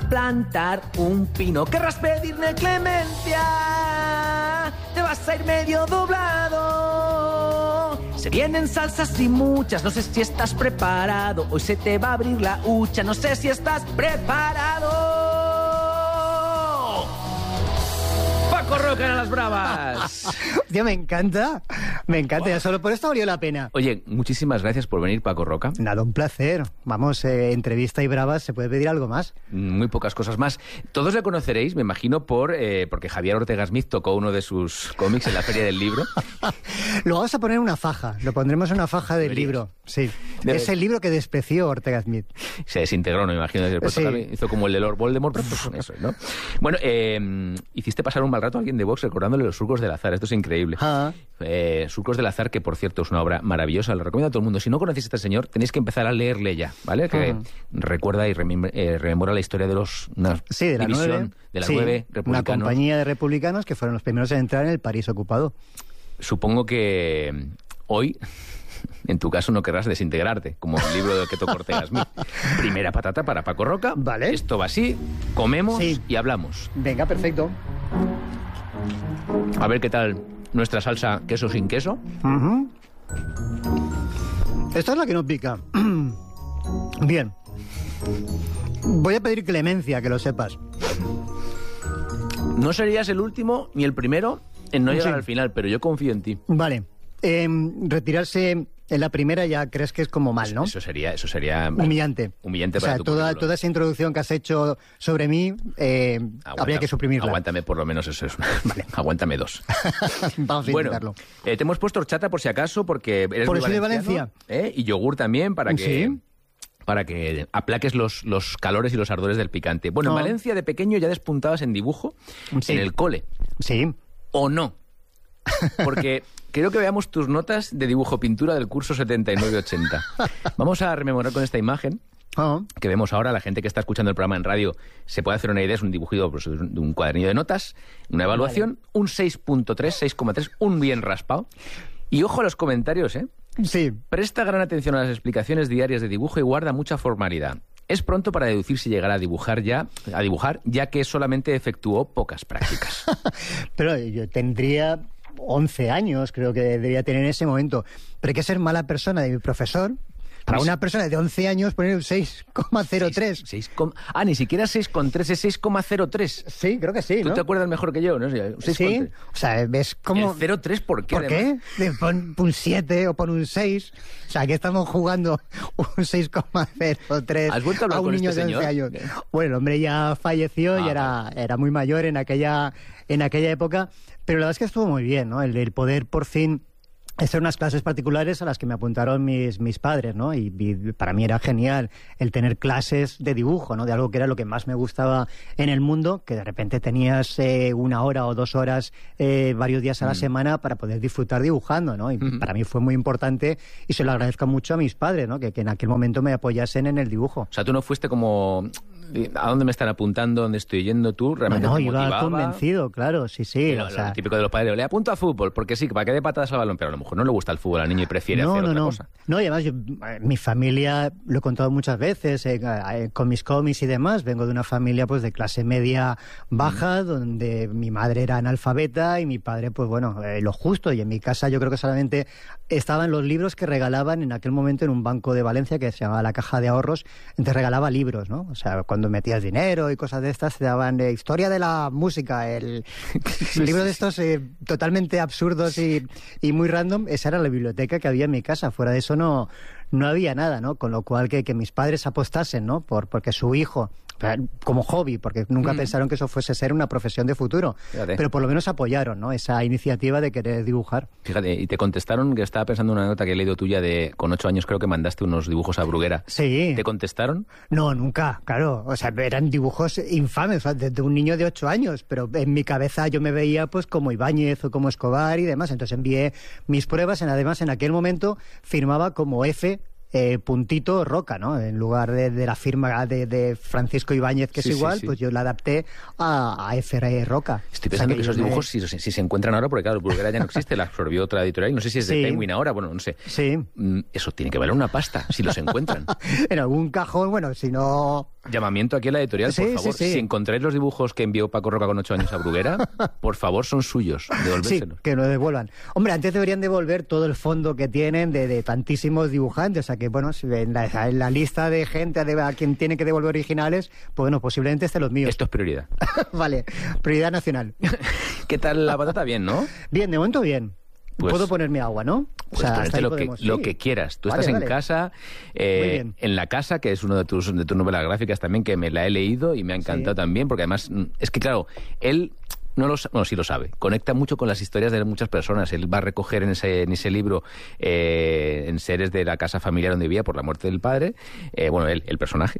plantar un pino. ¿Querrás pedirme clemencia? Te vas a ir medio doblado. Se vienen salsas y muchas, no sé si estás preparado. Hoy se te va a abrir la hucha, no sé si estás preparado. Paco Roca en las bravas. Tío, me encanta, ya solo por esto valió la pena. Oye, muchísimas gracias por venir, Paco Roca. Nada, un placer. Vamos, entrevista y bravas, ¿se puede pedir algo más? Muy pocas cosas más. Todos le conoceréis, me imagino, porque Javier Ortega Smith tocó uno de sus cómics en la Feria del Libro. Lo vamos a poner en una faja, lo pondremos en una faja del libro. Sí, es el libro que despreció Ortega Smith. Se desintegró, no me imagino. Desde el hizo como el de Lord Voldemort, pero pues con eso, ¿no? Bueno, hiciste pasar un mal rato a alguien de Vox recordándole los Surcos del Azar. Esto es increíble. Surcos del Azar, que por cierto es una obra maravillosa, lo recomiendo a todo el mundo. Si no conocéis a este señor, tenéis que empezar a leerle ya, ¿vale? Que recuerda y rememora la historia de los... de la división, de la 9 republicanos. Una compañía de republicanos que fueron los primeros en entrar en el París ocupado. Supongo que hoy, en tu caso, no querrás desintegrarte, como el libro del que tocó Ortega Smith. Primera patata para Paco Roca. Vale. Esto va así, comemos y hablamos. Venga, perfecto. A ver qué tal nuestra salsa queso sin queso. Esta es la que no pica. Bien. Voy a pedir clemencia, que lo sepas. No serías el último ni el primero en no llegar al final, pero yo confío en ti. Vale. Retirarse en la primera ya crees que es como mal, ¿no? Eso sería humillante. Humillante para tu toda esa introducción que has hecho sobre mí, habría que suprimirla. Aguántame por lo menos eso. Vale. Aguántame 2. Vamos a intentarlo. Te hemos puesto horchata por si acaso, porque eres por eso de Valencia. Y yogur también para que... ¿Sí? Para que aplaques los calores y los ardores del picante. Bueno, en Valencia de pequeño ya despuntabas en dibujo en el cole. Sí. ¿O no? Porque quiero que veamos tus notas de dibujo-pintura del curso 79-80. Vamos a rememorar con esta imagen que vemos ahora. La gente que está escuchando el programa en radio se puede hacer una idea. Es un dibujito pues, de un cuadernillo de notas, una evaluación, un 6.3, 6,3, un bien raspado. Y ojo a los comentarios, ¿eh? Sí. Presta gran atención a las explicaciones diarias de dibujo y guarda mucha formalidad. Es pronto para deducir si llegará a dibujar, ya que solamente efectuó pocas prácticas. Pero yo tendría 11 años, creo que debería tener en ese momento. Pero hay que ser mala persona de mi profesor. Para una persona de 11 años poner un 6,03. Ni siquiera 6,3, es 6,03. Sí, creo que sí, ¿no? ¿Tú te acuerdas mejor que yo? ¿No? Sí, o sea, ves como... ¿El 0,3 por qué? ¿Por qué? Pon un 7 o pon un 6. O sea, aquí estamos jugando un 6,03 ¿Has vuelto a hablar un con niño este de 11 señor? años. Bueno, el hombre ya falleció y era muy mayor en aquella época, pero la verdad es que estuvo muy bien, ¿no? El poder por fin... Estas unas clases particulares a las que me apuntaron mis padres, ¿no? Y para mí era genial el tener clases de dibujo, ¿no? De algo que era lo que más me gustaba en el mundo, que de repente tenías 1 hora o 2 horas varios días a la semana para poder disfrutar dibujando, ¿no? Y para mí fue muy importante y se lo agradezco mucho a mis padres, ¿no? Que en aquel momento me apoyasen en el dibujo. O sea, tú no fuiste como... ¿A dónde me están apuntando? ¿Dónde estoy yendo tú? ¿Realmente no, te iba motivaba? Convencido, claro, sí. Lo típico de los padres, le apunto a fútbol, porque sí, para que dé patadas al balón, pero a lo mejor no le gusta el fútbol al niño y prefiere hacer otra cosa. No, y además mi familia, lo he contado muchas veces, con mis cómics y demás, vengo de una familia pues de clase media baja, donde mi madre era analfabeta y mi padre, pues bueno, lo justo, y en mi casa yo creo que solamente estaban los libros que regalaban en aquel momento en un banco de Valencia que se llamaba la Caja de Ahorros, entonces regalaba libros, ¿no? O sea, cuando metías dinero y cosas de estas, te daban historia de la música, el libro de estos totalmente absurdos y muy random. Esa era la biblioteca que había en mi casa. Fuera de eso no había nada, ¿no? Con lo cual que mis padres apostasen, ¿no? Porque su hijo, como hobby, porque nunca pensaron que eso fuese ser una profesión de futuro. Fíjate. Pero por lo menos apoyaron, ¿no? Esa iniciativa de querer dibujar. Fíjate, y te contestaron, que estaba pensando en una nota que he leído tuya con 8 años, creo que mandaste unos dibujos a Bruguera. Sí. ¿Te contestaron? No, nunca, claro. O sea, eran dibujos infames, o sea, de un niño de 8 años, pero en mi cabeza yo me veía pues como Ibáñez o como Escobar y demás. Entonces envié mis pruebas, además en aquel momento firmaba como F puntito Roca, ¿no? En lugar de la firma de Francisco Ibáñez, que es igual, pues yo la adapté a F.R. Roca. Estoy pensando que esos dibujos, si se encuentran ahora, porque claro, el Bruguera ya no existe, la absorbió otra editorial, no sé si es de Penguin ahora, bueno, no sé. Sí. Eso tiene que valer una pasta, si los encuentran. En algún cajón, bueno, si no... Llamamiento aquí a la editorial, por favor. Si encontráis los dibujos que envió Paco Roca con 8 años a Bruguera, por favor, son suyos, devolvérselos. Sí, que lo devuelvan. Hombre, antes deberían devolver todo el fondo que tienen de tantísimos dibujantes, o sea que, bueno, si en la lista de gente a quien tiene que devolver originales, pues bueno, posiblemente estén los míos. Esto es prioridad. Vale, prioridad nacional. ¿Qué tal la patata? Bien, ¿no? Bien, de momento bien. Pues, puedo ponerme agua, ¿no? Pues ponerte lo que quieras. Tú estás en casa, en La Casa, que es uno de tus novelas gráficas también, que me la he leído y me ha encantado también, porque además, es que claro, él... sí lo sabe. Conecta mucho con las historias de muchas personas. Él va a recoger en ese libro en seres de la casa familiar donde vivía por la muerte del padre. El personaje.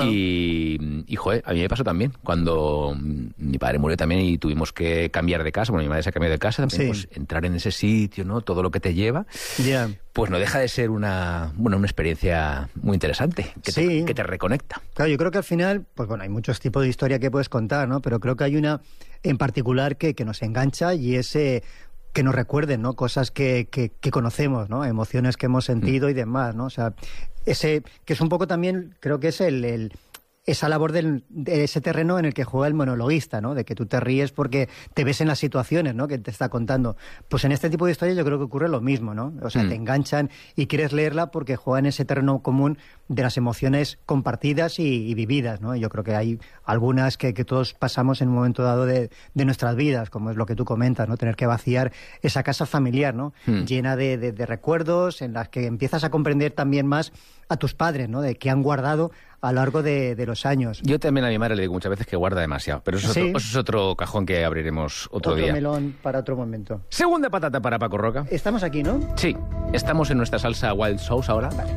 Y, joder, a mí me pasó también. Cuando mi padre murió también y tuvimos que cambiar de casa, mi madre se cambió de casa, también pues entrar en ese sitio, ¿no? Todo lo que te lleva. Pues no deja de ser una experiencia muy interesante, que te reconecta. Claro, yo creo que al final, pues bueno, hay muchos tipos de historia que puedes contar, ¿no? Pero creo que hay una en particular que nos engancha y es que nos recuerden, ¿no? Cosas que conocemos, ¿no? Emociones que hemos sentido y demás, ¿no? O sea, ese que es un poco también, creo que es esa labor de ese terreno en el que juega el monologuista, ¿no? De que tú te ríes porque te ves en las situaciones, ¿no? Que te está contando. Pues en este tipo de historias yo creo que ocurre lo mismo, ¿no? O sea, te enganchan y quieres leerla porque juega en ese terreno común de las emociones compartidas y vividas, ¿no? Yo creo que hay algunas que todos pasamos en un momento dado de nuestras vidas, como es lo que tú comentas, ¿no? Tener que vaciar esa casa familiar, ¿no? Llena de recuerdos, en las que empiezas a comprender también más a tus padres, ¿no? De que han guardado a lo largo de los años. Yo también a mi madre le digo muchas veces que guarda demasiado, pero eso es otro cajón que abriremos otro día. Otro melón para otro momento. Segunda patata para Paco Roca. Estamos aquí, ¿no? Sí, estamos en nuestra salsa Wild Sauce ahora. Vale.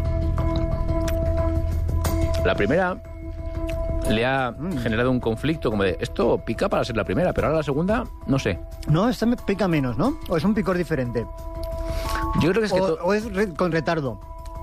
La primera le ha generado un conflicto como de, esto pica para ser la primera, pero ahora la segunda, no sé. No, esta me pica menos, ¿no? ¿O es un picor diferente? Yo creo que es que o es con retardo.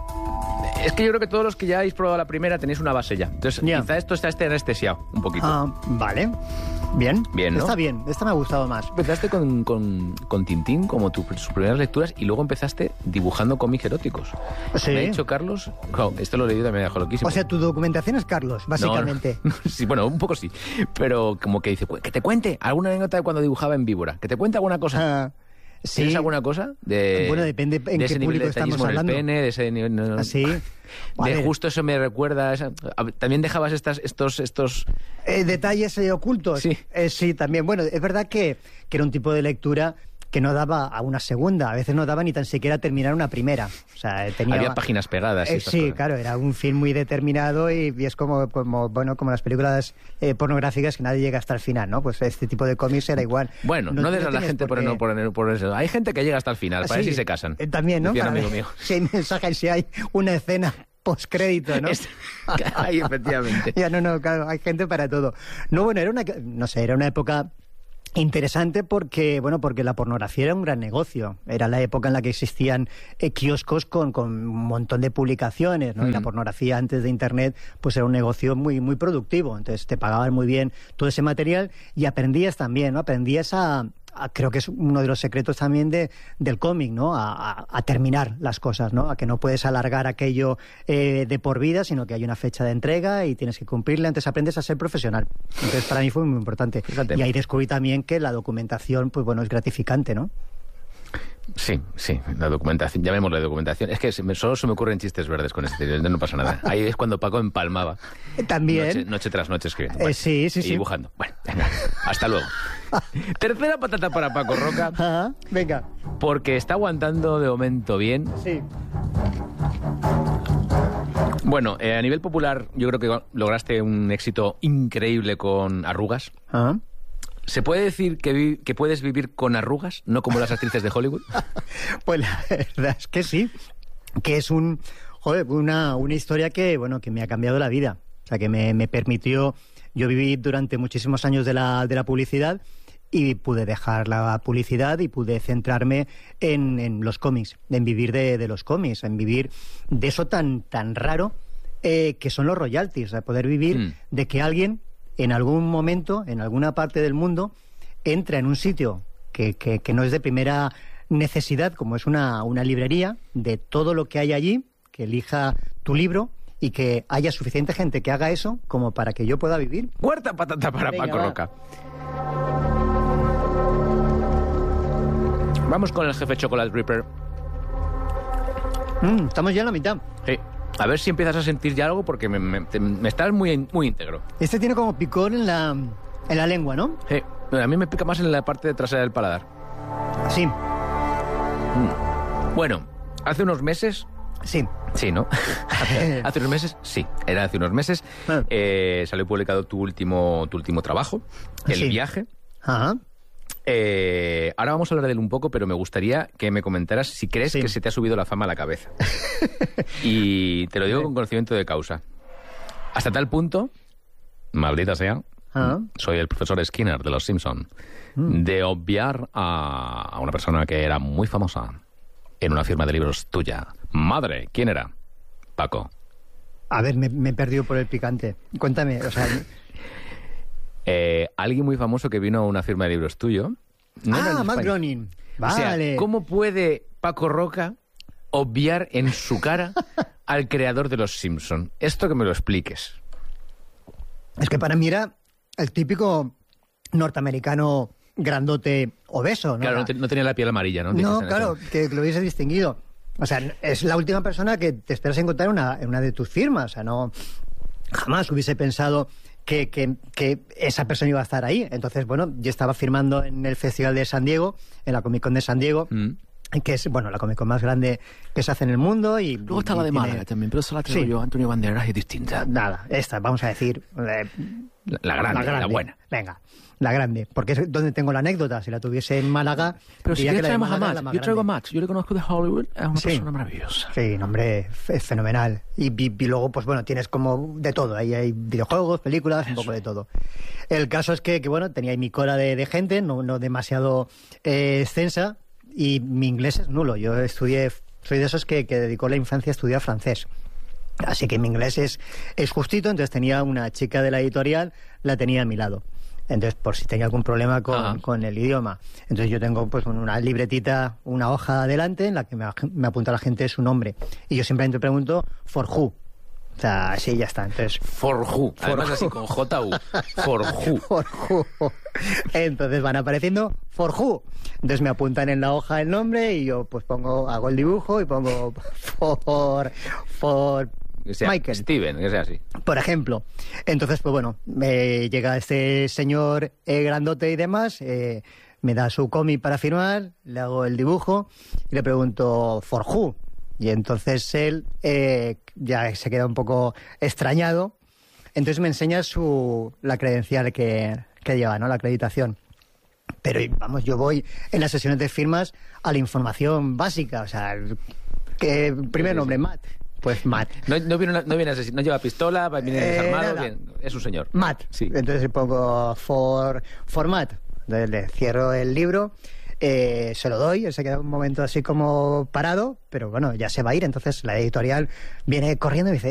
Es que yo creo que todos los que ya habéis probado la primera tenéis una base ya. Entonces, quizá esto está anestesiado un poquito. Vale. Bien. Bien, ¿no? Está bien. Esta me ha gustado más. Empezaste con Tintín como sus primeras lecturas y luego empezaste dibujando cómics eróticos. Sí. Me ha dicho Carlos... Claro, esto lo he leído y me dejó loquísimo. O sea, tu documentación es Carlos, básicamente. No, sí, bueno, un poco sí. Pero como que dice, que te cuente alguna anécdota de cuando dibujaba en víbora. Que te cuente alguna cosa. ¿Tienes alguna cosa? Bueno, depende en qué público estamos hablando. En el pene, de ese nivel... ¿Así? Vale. De justo eso me recuerda... ¿También dejabas estos detalles ocultos? Sí. Sí, también. Bueno, es verdad que era un tipo de lectura que no daba a una segunda, a veces no daba ni tan siquiera terminar una primera. O sea, había páginas pegadas. Sí, cosas. Claro, era un film muy determinado y es como las películas pornográficas que nadie llega hasta el final, ¿no? Pues este tipo de cómics era igual. Bueno, no des a la gente por eso. Hay gente que llega hasta el final, para ver si se casan. También, ¿no? Decía un amigo mío. Si hay mensajes, si hay una escena postcrédito, ¿no? Ay, efectivamente. Ya, no, claro, hay gente para todo. No, bueno, era una época interesante porque la pornografía era un gran negocio. Era la época en la que existían kioscos con un montón de publicaciones, ¿no? Y la pornografía antes de Internet pues era un negocio muy, muy productivo. Entonces te pagaban muy bien todo ese material y aprendías también, ¿no? Aprendías creo que es uno de los secretos también del cómic, ¿no? A terminar las cosas, ¿no? A que no puedes alargar aquello de por vida, sino que hay una fecha de entrega y tienes que cumplirla. Antes aprendes a ser profesional. Entonces para mí fue muy importante. Fíjate. Y ahí descubrí también que la documentación, pues bueno, es gratificante, ¿no? Sí, la documentación, llamémosle documentación. Es que solo se me ocurren chistes verdes con este tío, no pasa nada. Ahí es cuando Paco empalmaba. También. Noche tras noche escribiendo. Bueno, sí. Y dibujando. Bueno, venga, hasta luego. Tercera patata para Paco Roca. Venga. Porque está aguantando de momento bien. Sí. Bueno, a nivel popular yo creo que lograste un éxito increíble con Arrugas. ¿Se puede decir que puedes vivir con arrugas, no como las actrices de Hollywood? Pues la verdad es que sí, que es una historia que me ha cambiado la vida. O sea, que me permitió... Yo viví durante muchísimos años de la publicidad y pude dejar la publicidad y pude centrarme en los cómics, en vivir de los cómics, en vivir de eso tan raro que son los royalties, de poder vivir de que alguien en algún momento, en alguna parte del mundo, entra en un sitio que no es de primera necesidad, como es una librería, de todo lo que hay allí, que elija tu libro y que haya suficiente gente que haga eso como para que yo pueda vivir. Huerta patata para Venga, Paco va. Roca. Vamos con el jefe Chocolate Reaper. Estamos ya en la mitad. Sí. A ver si empiezas a sentir ya algo, porque me estás muy íntegro. Este tiene como picor en la lengua, ¿no? Sí. A mí me pica más en la parte trasera del paladar. Sí, Bueno, hace unos meses... sí. Sí, ¿no? Hace unos meses, sí. Era hace unos meses. Salió publicado tu último trabajo, El Sí. viaje. Ajá. Ahora vamos a hablar de él un poco, pero me gustaría que me comentaras si crees Sí. que se te ha subido la fama a la cabeza. Y te lo digo con conocimiento de causa. Hasta tal punto, maldita sea, soy el profesor Skinner de Los Simpson, de obviar a una persona que era muy famosa en una firma de libros tuya. Madre, ¿quién era? Paco. A ver, me he perdido por el picante. Cuéntame, o sea... Alguien muy famoso que vino a una firma de libros tuyo. No era de Matt España. Groening. O sea, Vale. ¿cómo puede Paco Roca obviar en su cara al creador de Los Simpson? Esto que me lo expliques. Es que para mí era el típico norteamericano grandote obeso, ¿no? Claro, no tenía la piel amarilla, ¿no? No, Dijiste en claro, eso. que lo hubiese distinguido. O sea, es la última persona que te esperas encontrar en una de tus firmas. O sea, no... Jamás hubiese pensado que esa persona iba a estar ahí. Entonces, bueno, yo estaba firmando en el Festival de San Diego, en la Comic Con de San Diego, que es, bueno, la Comic Con más grande que se hace en el mundo. Y Luego está la de tiene- Málaga también, pero esa la traigo Sí. yo, Antonio Banderas, es distinta. Nada, esta, vamos a decir... La grande, la buena. Venga, la grande. Porque es donde tengo la anécdota. Si la tuviese en Málaga... Pero si diría quieres que la de traemos a Málaga es la Matt. más Yo traigo a grande. Matt, yo le conozco de Hollywood, es una Sí. persona maravillosa. Sí, no, hombre, es fenomenal. Y luego, pues bueno, tienes como de todo. Ahí hay videojuegos, películas, un poco de todo. El caso es que bueno, tenía ahí mi cola de gente, no demasiado extensa, y mi inglés es nulo. Yo estudié, soy de esos que dedicó la infancia a estudiar francés. Así que mi inglés es justito, entonces tenía una chica de la editorial, la tenía a mi lado. Entonces, por si tenía algún problema con el idioma. Entonces yo tengo pues una libretita, una hoja adelante en la que me apunta la gente su nombre. Y yo simplemente pregunto, for who. O sea, así ya está. Entonces, For who. Además así con JU. For who. for who. Entonces van apareciendo for who. Entonces me apuntan en la hoja el nombre y yo pues hago el dibujo y pongo for Que sea Michael. Steven, que sea así. Por ejemplo. Entonces, pues bueno, me llega este señor grandote y demás, me da su cómic para firmar, le hago el dibujo y le pregunto, ¿for who? Y entonces él ya se queda un poco extrañado. Entonces me enseña la credencial que lleva, ¿no? La acreditación. Pero vamos, yo voy en las sesiones de firmas a la información básica. O sea, primer nombre, Matt. Pues Matt. No viene asesino, no lleva pistola, viene desarmado, nada. es un señor. Matt. Sí. Entonces pongo for Matt. Entonces le cierro el libro, se lo doy, él se queda un momento así como parado, pero bueno, ya se va a ir. Entonces la editorial viene corriendo y dice,